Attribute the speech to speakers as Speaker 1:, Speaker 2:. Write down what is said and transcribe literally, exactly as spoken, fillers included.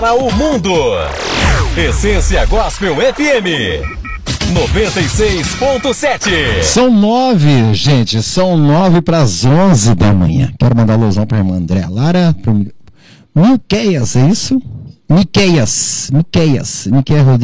Speaker 1: Para o mundo. Essência Gospel F M noventa e seis ponto sete.
Speaker 2: São nove, gente, são nove para as onze da manhã. Quero mandar alusão para a irmã Andréa Lara, para Miqueias, é isso? Miqueias, Miqueias, Miqueias Rodrigues.